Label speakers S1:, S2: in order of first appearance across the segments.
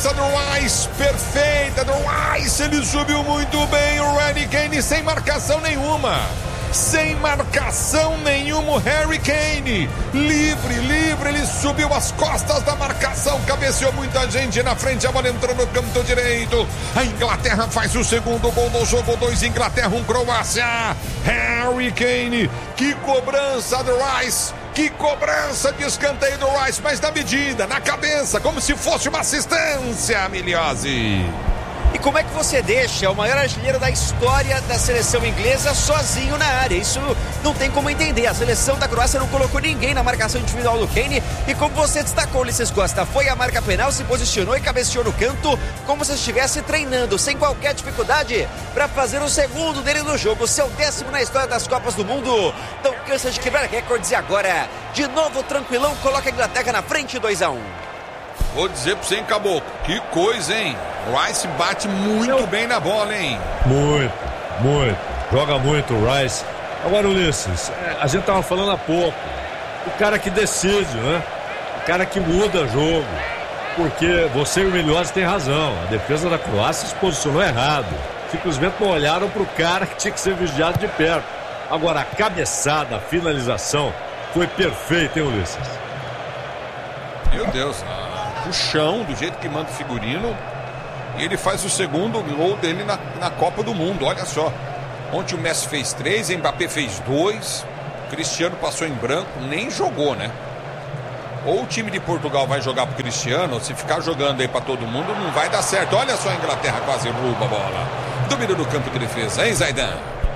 S1: cobrança do Rice, perfeita do Rice, ele subiu muito bem, o Harry Kane sem marcação nenhuma. Sem marcação nenhuma, o Harry Kane, livre, ele subiu as costas da marcação, cabeceou muita gente na frente, a bola entrou no canto direito. A Inglaterra faz o segundo gol no jogo, 2 Inglaterra, 1 Croácia. Harry Kane, que cobrança do Rice, que cobrança de escanteio do Rice, mas na medida, na cabeça, como se fosse uma assistência, Miliose.
S2: E como é que você deixa o maior artilheiro da história da seleção inglesa sozinho na área? Isso não tem como entender. A seleção da Croácia não colocou ninguém na marcação individual do Kane. E como você destacou, Ulisses Costa, foi a marca penal, se posicionou e cabeceou no canto, como se estivesse treinando, sem qualquer dificuldade, para fazer o segundo dele no jogo, seu 10º na história das Copas do Mundo. Não cansa de quebrar recordes e agora, de novo tranquilão, coloca a Inglaterra na frente, 2-1.
S1: Vou dizer pra você, hein, Caboclo, que coisa, hein? Rice bate muito bem na bola, hein?
S3: Muito. Joga muito o Rice. Agora, Ulisses, a gente tava falando há pouco. O cara que decide, né? O cara que muda jogo. Porque você e o Miliose tem razão. A defesa da Croácia se posicionou errado. Simplesmente não olharam pro cara que tinha que ser vigiado de perto. Agora, a cabeçada, a finalização foi perfeita, hein, Ulisses?
S1: Meu Deus, puxão, do jeito que manda o figurino. E ele faz o segundo gol dele na Copa do Mundo, olha só. Ontem o Messi fez 3, Mbappé fez 2, Cristiano passou em branco, nem jogou, né? Ou o time de Portugal vai jogar pro Cristiano, ou se ficar jogando aí pra todo mundo, não vai dar certo. Olha só a Inglaterra quase rouba a bola. Domínio do campo de defesa, hein, Zaidan?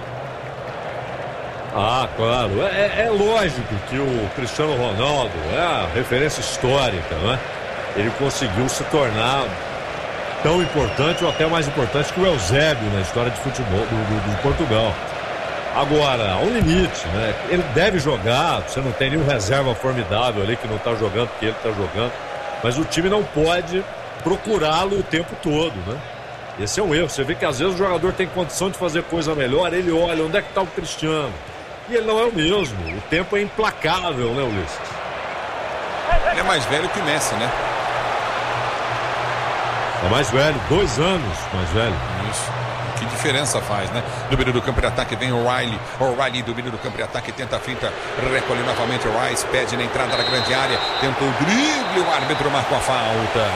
S3: Ah, claro. É lógico que o Cristiano Ronaldo é a referência histórica, né? Ele conseguiu se tornar tão importante ou até mais importante que o Eusébio na história de futebol do Portugal. Agora, há um limite, né? Ele deve jogar, você não tem nenhum reserva formidável ali que não tá jogando porque ele tá jogando, mas o time não pode procurá-lo o tempo todo, né? Esse é um erro. Você vê que às vezes o jogador tem condição de fazer coisa melhor, ele olha onde é que tá o Cristiano. E ele não é o mesmo. O tempo é implacável, né, Ulisses?
S1: Ele é mais velho que o Messi, né?
S3: É mais velho, 2 anos mais velho.
S1: Isso. Que diferença faz, né? Domínio do campo de ataque vem o O'Reilly. O'Reilly, domínio do campo de ataque, tenta a finta, recolhe novamente o Rice, pede na entrada da grande área, tentou o drible, o árbitro marcou a falta.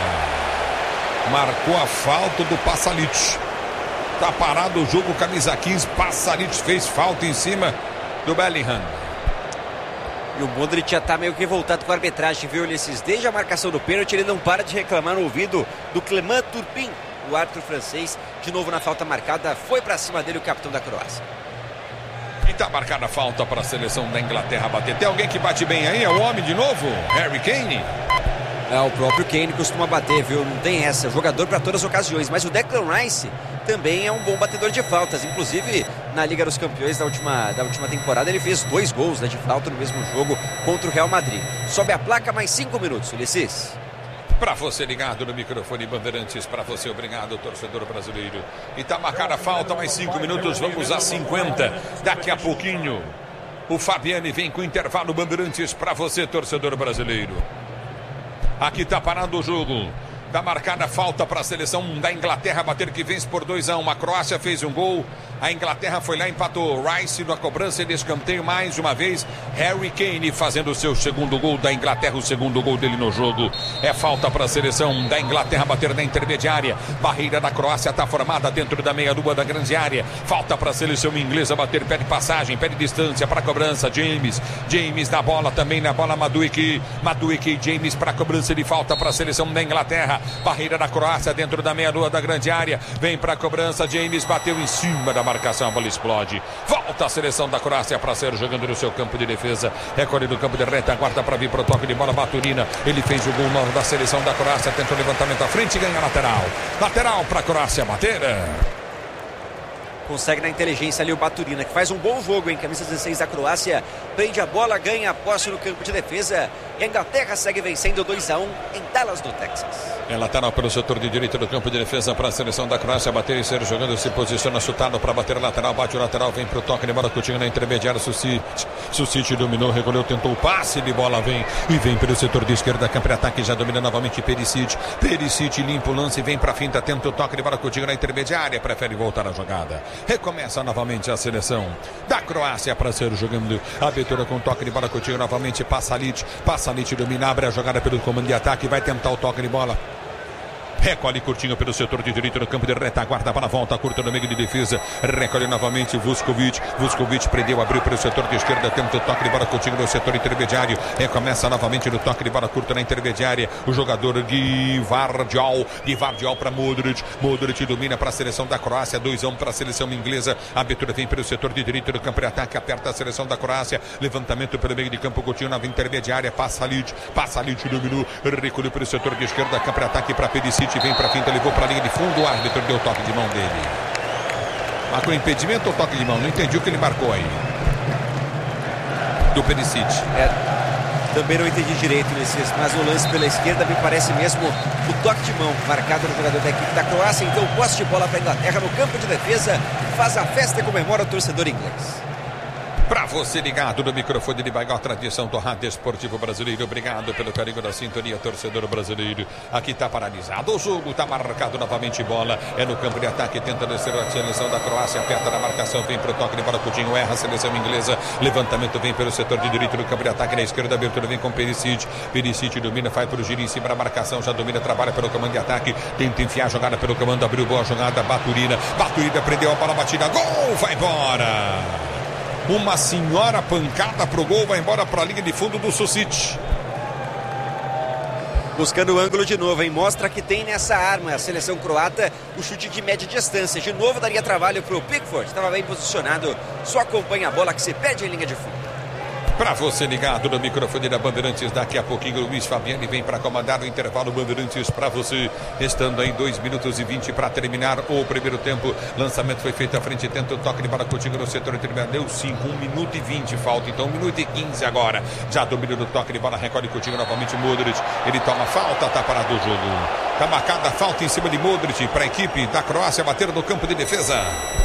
S1: Marcou a falta do Pasalic. Tá parado o jogo, camisa 15, Pasalic fez falta em cima do Bellingham.
S2: E o Modric já tá meio que revoltado com a arbitragem, viu, Ulisses? Desde a marcação do pênalti, ele não para de reclamar no ouvido do Clément Turpin, o árbitro francês. De novo na falta marcada, foi pra cima dele o capitão da Croácia.
S1: E tá marcada a falta para a seleção da Inglaterra bater. Tem alguém que bate bem aí? É o homem de novo? Harry Kane?
S2: É, o próprio Kane costuma bater, viu? Não tem essa. Jogador para todas as ocasiões. Mas o Declan Rice também é um bom batedor de faltas. Inclusive, na Liga dos Campeões da última temporada, ele fez 2 gols, né, de falta no mesmo jogo contra o Real Madrid. Sobe a placa, mais 5 minutos, Ulisses.
S1: Para você ligado no microfone Bandeirantes, para você, obrigado, torcedor brasileiro. E tá marcada a falta, mais 5 minutos, vamos a 50. Daqui a pouquinho, o Fabiane vem com intervalo Bandeirantes para você, torcedor brasileiro. Aqui tá parado o jogo. Tá marcada a falta para a seleção da Inglaterra bater, que vence por 2-1. A Croácia fez um gol. A Inglaterra foi lá e empatou. Rice na cobrança de escanteio mais uma vez. Harry Kane fazendo o seu segundo gol da Inglaterra, o segundo gol dele no jogo. É falta para a seleção da Inglaterra bater na intermediária. Barreira da Croácia está formada dentro da meia-lua da grande área. Falta para a seleção inglesa bater, pede passagem, pede distância para a cobrança. James na bola, também na bola Madueke e James para a cobrança de falta para a seleção da Inglaterra. Barreira da Croácia dentro da meia-lua da grande área. Vem para a cobrança, James bateu em cima da marcação, a bola explode. Volta a seleção da Croácia para ser jogando no seu campo de defesa. Recolhe do campo de retaguarda para vir para o toque de bola. Baturina, ele fez o gol novo da seleção da Croácia. Tentou levantamento à frente e ganha lateral. Lateral para a Croácia bater.
S2: Consegue na inteligência ali o Baturina, que faz um bom jogo, hein? Camisa 16 da Croácia, prende a bola, ganha a posse no campo de defesa. E a Inglaterra segue vencendo 2-1 em Dallas, no Texas.
S1: Ela está pelo setor de direita do campo de defesa para a seleção da Croácia. Bater e ser jogando, se posiciona chutado para bater a lateral. Bate o lateral, vem para o toque de bola. Coutinho na intermediária. Sucite dominou, recolheu, tentou o passe de bola. Vem pelo setor de esquerda. Campo de ataque já domina novamente Perisic. Perisic limpa o lance, vem para a finta. Tenta o toque de bola. Coutinho na intermediária. Prefere voltar a jogada. Recomeça novamente a seleção da Croácia para ser jogando. Abertura com toque de bola. Coutinho novamente. Pasalic domina, abre a jogada pelo comando de ataque. Vai tentar o toque de bola. Recolhe curtinho pelo setor de direita no campo de retaguarda para a volta curta no meio de defesa. Recolhe novamente Vuskovic. Vuskovic prendeu, abriu pelo setor de esquerda. Tenta o toque de bola curtinho no setor intermediário. Recomeça novamente no toque de bola curta na intermediária. O jogador Gvardiol para Modric. Modric domina para a seleção da Croácia. 2-1 para a seleção inglesa. A abertura vem pelo setor de direita no campo de ataque. Aperta a seleção da Croácia. Levantamento pelo meio de campo. Coutinho na intermediária. Pasalic dominou. Recolheu pelo setor de esquerda. Campo de ataque para Perisic. Vem para a finta, levou para a linha de fundo. O árbitro deu toque de mão dele. Marcou impedimento ou toque de mão? Não entendi o que ele marcou aí. Do Perisic.
S2: Também não entendi direito, mas o lance pela esquerda me parece mesmo o toque de mão marcado no jogador da equipe da Croácia. Então, posse de bola para a Inglaterra no campo de defesa. Faz a festa e comemora o torcedor inglês.
S1: Para você ligado no microfone de maior tradição do rádio esportivo brasileiro, obrigado pelo carinho da sintonia, torcedor brasileiro. Aqui está paralisado o jogo, está marcado novamente bola, é no campo de ataque, tenta descer a seleção da Croácia, aperta na marcação, vem para o toque de bola, Coutinho erra a seleção inglesa, levantamento vem pelo setor de direito no campo de ataque, na esquerda, abertura vem com Perisic domina, vai para o giro em cima da marcação, já domina, trabalha pelo comando de ataque, tenta enfiar a jogada pelo comando, abriu boa jogada, Baturina prendeu a bola batida, gol, vai embora! Uma senhora pancada pro gol, vai embora para a linha de fundo do Sucite.
S2: Buscando o ângulo de novo, hein? Mostra que tem nessa arma a seleção croata o chute de média distância. De novo daria trabalho pro Pickford, estava bem posicionado, só acompanha a bola que se perde em linha de fundo.
S1: Para você ligado no microfone da Bandeirantes, daqui a pouquinho o Luiz Fabiani vem para comandar o intervalo Bandeirantes para você, estando em 2 minutos e 20 para terminar o primeiro tempo. Lançamento foi feito à frente, tenta o toque de bola Coutinho no setor intermediário, deu 5, 1 minuto e 20 falta, então 1 minuto e 15 agora. Já domina do toque de bola, recolhe Coutinho novamente, Modric, ele toma falta, tá parado o jogo. Tá marcada a falta em cima de Modric para a equipe da Croácia bater no campo de defesa.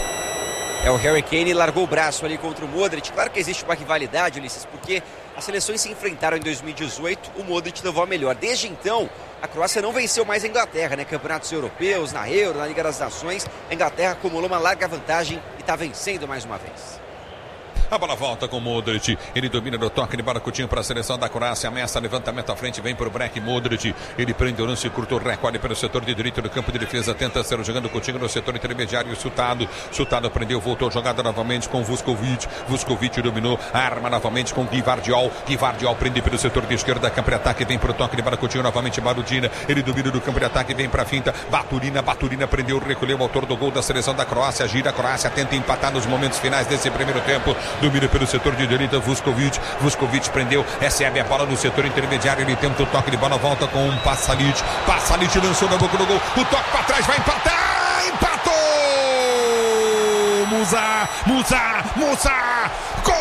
S2: O Harry Kane largou o braço ali contra o Modric. Claro que existe uma rivalidade, Ulisses, porque as seleções se enfrentaram em 2018, o Modric levou a melhor. Desde então, a Croácia não venceu mais a Inglaterra, né? Campeonatos europeus, na Euro, na Liga das Nações. A Inglaterra acumulou uma larga vantagem e está vencendo mais uma vez.
S1: A bola volta com Modric, ele domina no toque de bola Coutinho para a seleção da Croácia, ameaça levantamento à frente, vem para o break, Modric, ele prende o lance curto, recolhe pelo setor de direito do campo de defesa, tenta ser jogando Coutinho no setor intermediário, Chutado prendeu, voltou jogada novamente com Vuskovic dominou, arma novamente com Gvardiol prende pelo setor de esquerda, campo de ataque, vem para o toque de bola Coutinho novamente, Barudina, ele domina do campo de ataque, vem para a finta, Baturina prendeu, recolheu o autor do gol da seleção da Croácia, gira a Croácia, tenta empatar nos momentos finais desse primeiro tempo. Domina pelo setor de direita, Vuskovic prendeu, recebe a bola no setor intermediário, ele tenta o toque de bola, volta com um Pasalic lançou na boca do gol, o toque para trás, vai empatar, empatou! Musa, gol!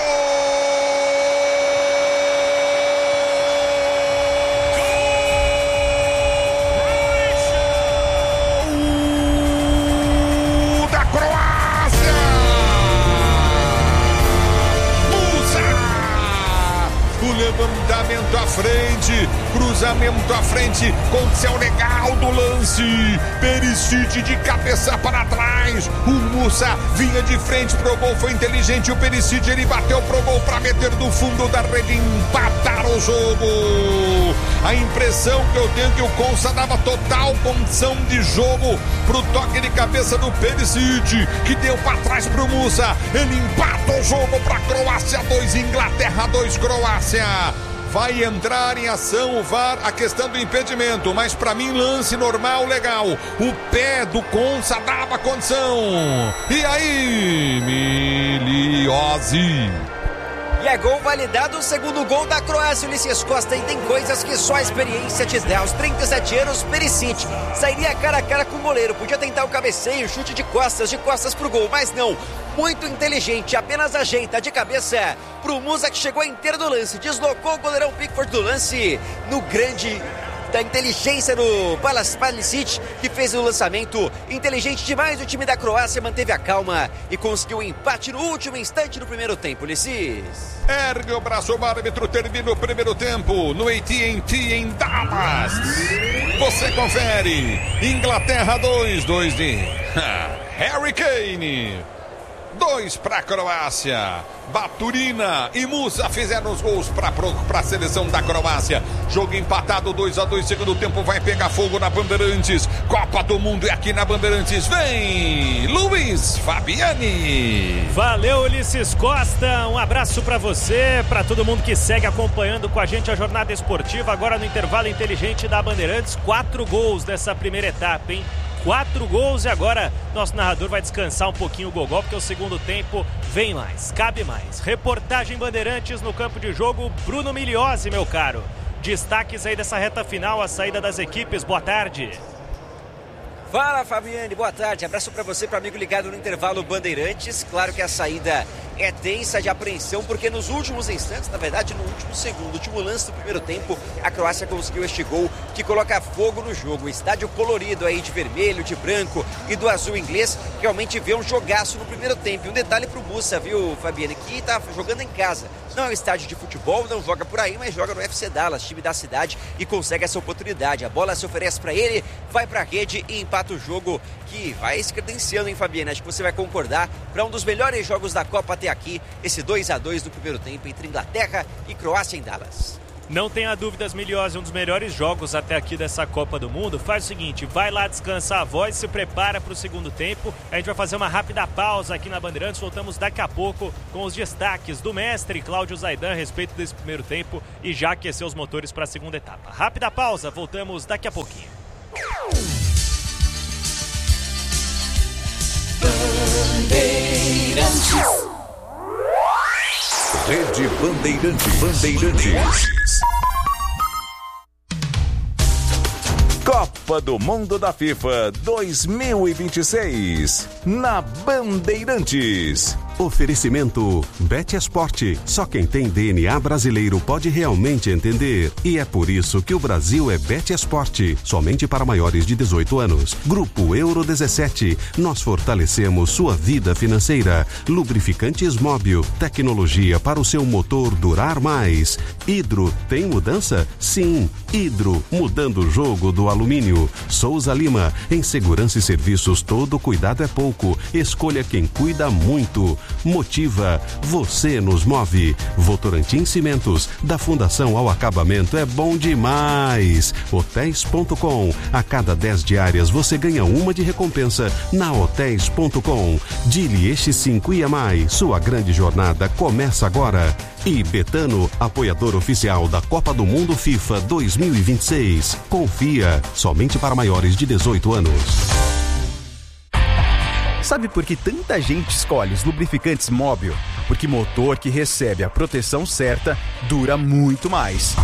S1: Levantamento à frente, cruzamento à frente, condição legal do lance, Perisic de cabeça para trás, o Musa vinha de frente pro gol, foi inteligente o Perisic, ele bateu pro gol para meter do fundo da rede, empatar o jogo. A impressão que eu tenho que o Konsa dava total condição de jogo pro toque de cabeça do Perisic, que deu para trás pro Musa, ele empata o jogo para Croácia 2, Inglaterra 2, Croácia. Vai entrar em ação o VAR, a questão do impedimento, mas para mim lance normal, legal. O pé do Konsa dava condição. E aí, Miliose?
S2: E é gol validado, o segundo gol da Croácia. Ulisses Costa, e tem coisas que só a experiência te dá. Aos 37 anos, Perisic sairia cara a cara com o goleiro. Podia tentar o cabeceio, chute de costas pro gol, mas não. Muito inteligente, apenas ajeita de cabeça pro Musa, que chegou inteiro do lance. Deslocou o goleirão Pickford do lance no grande da inteligência do Palicic, que fez o lançamento. Inteligente demais, o time da Croácia manteve a calma e conseguiu o empate no último instante do primeiro tempo. Ulisses.
S1: Ergue o braço, o árbitro termina o primeiro tempo no AT&T em Dallas. Você confere. Inglaterra 2 de Harry Kane. 2 para a Croácia. Baturina e Musa fizeram os gols para a seleção da Croácia. Jogo empatado 2-2, segundo tempo vai pegar fogo na Bandeirantes. Copa do Mundo é aqui na Bandeirantes. Vem, Luiz Fabiani.
S4: Valeu, Ulisses Costa. Um abraço para você, para todo mundo que segue acompanhando com a gente a jornada esportiva. Agora no intervalo inteligente da Bandeirantes, 4 gols dessa primeira etapa, hein? 4 gols e agora nosso narrador vai descansar um pouquinho o gogó, porque o segundo tempo vem mais, cabe mais. Reportagem Bandeirantes no campo de jogo, Bruno Migliozzi, meu caro. Destaques aí dessa reta final, a saída das equipes, boa tarde.
S2: Fala, Fabiane, boa tarde. Abraço para você, para amigo ligado no intervalo Bandeirantes. Claro que a saída é tensa, de apreensão, porque nos últimos instantes, na verdade no último segundo, último lance do primeiro tempo, a Croácia conseguiu este gol que coloca fogo no jogo. O estádio colorido aí de vermelho, de branco e do azul inglês realmente vê um jogaço no primeiro tempo. E um detalhe pro Musa, viu, Fabiane, que tá jogando em casa. Não é um estádio de futebol, não joga por aí, mas joga no FC Dallas, time da cidade, e consegue essa oportunidade. A bola se oferece para ele, vai pra rede e empata o jogo, que vai se credenciando, hein, Fabiane? Acho que você vai concordar, para um dos melhores jogos da Copa até aqui, esse 2-2 do primeiro tempo entre Inglaterra e Croácia em Dallas.
S4: Não tenha dúvidas, Migliozzi, um dos melhores jogos até aqui dessa Copa do Mundo. Faz o seguinte, vai lá descansar a voz, se prepara para o segundo tempo. A gente vai fazer uma rápida pausa aqui na Bandeirantes. Voltamos daqui a pouco com os destaques do mestre Cláudio Zaidan a respeito desse primeiro tempo e já aquecer os motores para a segunda etapa. Rápida pausa, voltamos daqui a pouquinho.
S5: Bandeirantes. Rede Bandeirantes. Copa do Mundo da FIFA 2026 na Bandeirantes.
S6: Oferecimento BetEsport. Só quem tem DNA brasileiro pode realmente entender. E é por isso que o Brasil é BetEsport. Somente para maiores de 18 anos. Grupo Euro 17. Nós fortalecemos sua vida financeira. Lubrificantes Móbil. Tecnologia para o seu motor durar mais. Hidro, tem mudança? Sim. Hidro, mudando o jogo do alumínio. Souza Lima. Em segurança e serviços, todo cuidado é pouco. Escolha quem cuida muito. Motiva, você nos move. Votorantim Cimentos, da fundação ao acabamento é bom demais. Hotéis.com, a cada 10 diárias você ganha uma de recompensa na Hotéis.com. Dili X5 IMI, sua grande jornada começa agora. E Betano, apoiador oficial da Copa do Mundo FIFA 2026. Confia, somente para maiores de 18 anos.
S7: Sabe por que tanta gente escolhe os lubrificantes Móbil? Porque motor que recebe a proteção certa dura muito mais.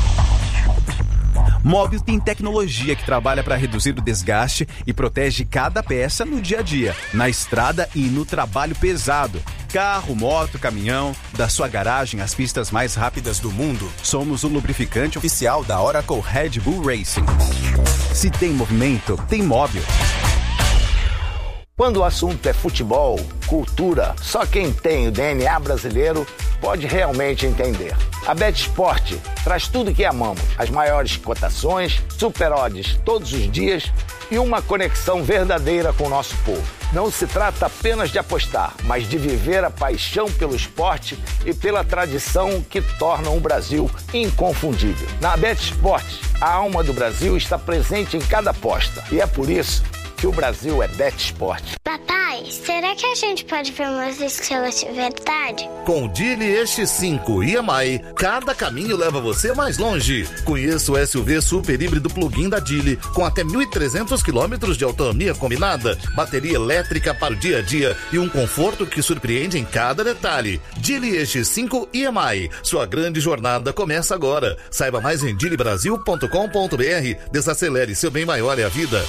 S7: Móbil tem tecnologia que trabalha para reduzir o desgaste e protege cada peça no dia a dia, na estrada e no trabalho pesado. Carro, moto, caminhão, da sua garagem às pistas mais rápidas do mundo, somos o lubrificante oficial da Oracle Red Bull Racing. Se tem movimento, tem Móbil.
S8: Quando o assunto é futebol, cultura, só quem tem o DNA brasileiro pode realmente entender. A BetEsport traz tudo que amamos, as maiores cotações, super odds todos os dias e uma conexão verdadeira com o nosso povo. Não se trata apenas de apostar, mas de viver a paixão pelo esporte e pela tradição que tornam o Brasil inconfundível. Na BetEsport, a alma do Brasil está presente em cada aposta e é por isso que o Brasil é BetEsport.
S9: Papai, será que a gente pode ver umas estrelas de verdade?
S10: Com o Dili X5 EMI, cada caminho leva você mais longe. Conheça o SUV super híbrido plug-in da Dili, com até 1.300 km de autonomia combinada, bateria elétrica para o dia a dia e um conforto que surpreende em cada detalhe. Dili X5 EMI, sua grande jornada começa agora. Saiba mais em dilibrasil.com.br. Desacelere, seu bem maior é a vida.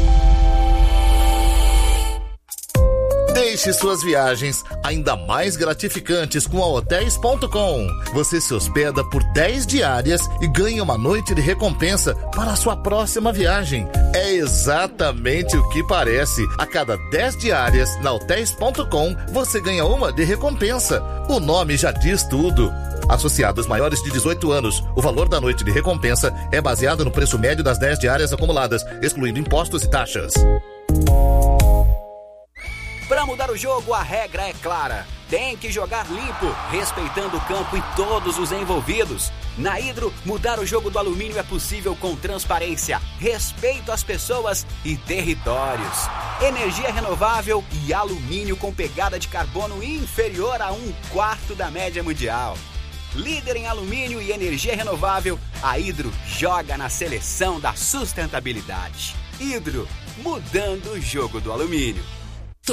S10: Deixe suas viagens ainda mais gratificantes com a Hotéis.com. Você se hospeda por 10 diárias e ganha uma noite de recompensa para a sua próxima viagem. É exatamente o que parece. A cada 10 diárias na Hotéis.com, você ganha uma de recompensa. O nome já diz tudo. Associados maiores de 18 anos, o valor da noite de recompensa é baseado no preço médio das 10 diárias acumuladas, excluindo impostos e taxas.
S11: Para mudar o jogo, a regra é clara. Tem que jogar limpo, respeitando o campo e todos os envolvidos. Na Hidro, mudar o jogo do alumínio é possível com transparência, respeito às pessoas e territórios. Energia renovável e alumínio com pegada de carbono inferior a 1/4 da média mundial. Líder em alumínio e energia renovável, a Hidro joga na seleção da sustentabilidade. Hidro, mudando o jogo do alumínio.